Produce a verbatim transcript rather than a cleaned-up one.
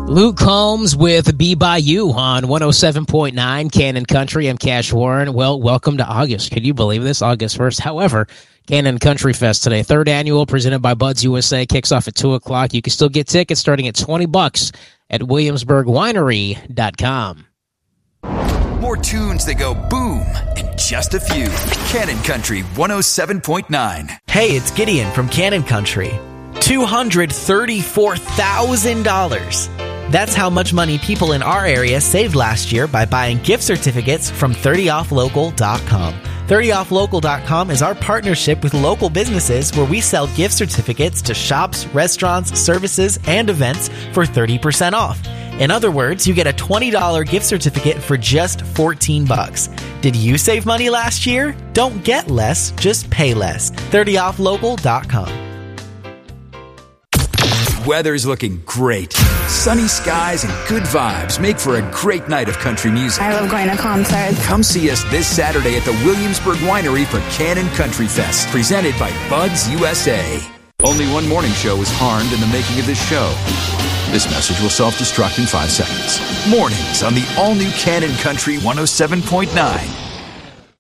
Luke Combs with Be By You on one oh seven point nine Cannon Country. I'm Cash Warren. Well, welcome to August. Could you believe this? August first. However, Cannon Country Fest today, third annual, presented by Buds U S A, kicks off at two o'clock. You can still get tickets starting at twenty bucks at williamsburg winery dot com. More tunes that go boom and just a few. Cannon Country one oh seven point nine. Hey, it's Gideon from Cannon Country. two hundred thirty-four thousand dollars. That's how much money people in our area saved last year by buying gift certificates from thirty off local dot com. thirty off local dot com is our partnership with local businesses where we sell gift certificates to shops, restaurants, services, and events for thirty percent off. In other words, you get a twenty dollars gift certificate for just fourteen bucks. Did you save money last year? Don't get less, just pay less. thirty off local dot com. Weather's looking great. Sunny skies and good vibes make for a great night of country music. I love going to concerts. Come see us this Saturday at the Williamsburg Winery for Cannon Country Fest, presented by Buds U S A. Only one morning show was harmed in the making of this show. This message will self-destruct in five seconds. Mornings on the all-new Cannon Country one oh seven point nine.